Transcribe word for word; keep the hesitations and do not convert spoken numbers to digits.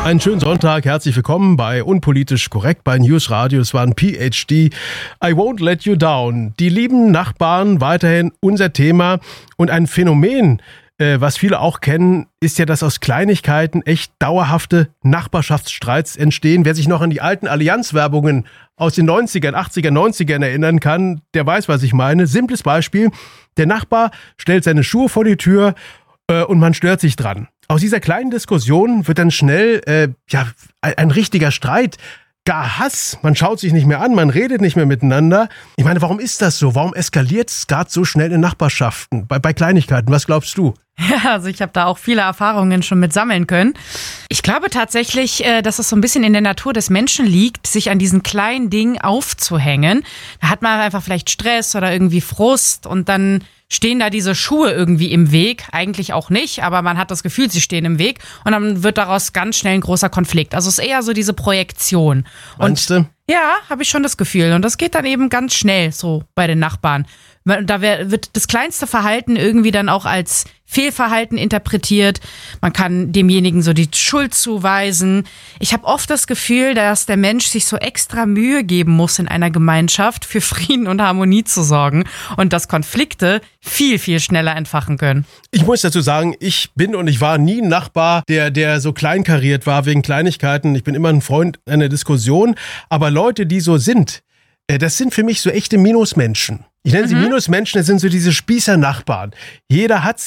Einen schönen Sonntag, herzlich willkommen bei Unpolitisch Korrekt bei News Radio. Es war ein P H D. I won't let you down. Die lieben Nachbarn, weiterhin unser Thema. Und ein Phänomen, äh, was viele auch kennen, ist ja, dass aus Kleinigkeiten echt dauerhafte Nachbarschaftsstreits entstehen. Wer sich noch an die alten Allianzwerbungen aus den neunzigern, achtzigern, neunzigern erinnern kann, der weiß, was ich meine. Simples Beispiel, der Nachbar stellt seine Schuhe vor die Tür äh, und man stört sich dran. Aus dieser kleinen Diskussion wird dann schnell äh, ja, ein richtiger Streit, gar Hass. Man schaut sich nicht mehr an, man redet nicht mehr miteinander. Ich meine, warum ist das so? Warum eskaliert es gerade so schnell in Nachbarschaften, bei, bei Kleinigkeiten? Was glaubst du? Ja, also ich habe da auch viele Erfahrungen schon mit sammeln können. Ich glaube tatsächlich, dass es so ein bisschen in der Natur des Menschen liegt, sich an diesen kleinen Dingen aufzuhängen. Da hat man einfach vielleicht Stress oder irgendwie Frust und dann stehen da diese Schuhe irgendwie im Weg. Eigentlich auch nicht, aber man hat das Gefühl, sie stehen im Weg und dann wird daraus ganz schnell ein großer Konflikt. Also es ist eher so diese Projektion. Meinst du? Ja, habe ich schon das Gefühl. Und das geht dann eben ganz schnell so bei den Nachbarn. Da wird das kleinste Verhalten irgendwie dann auch als Fehlverhalten interpretiert. Man kann demjenigen so die Schuld zuweisen. Ich habe oft das Gefühl, dass der Mensch sich so extra Mühe geben muss, in einer Gemeinschaft für Frieden und Harmonie zu sorgen und dass Konflikte viel, viel schneller entfachen können. Ich muss dazu sagen, ich bin und ich war nie ein Nachbar, der, der so kleinkariert war wegen Kleinigkeiten. Ich bin immer ein Freund einer Diskussion. Aber Leute, die so sind, das sind für mich so echte Minusmenschen. Ich nenne sie mhm. Minusmenschen, das sind so diese Spießer-Nachbarn. Jeder hat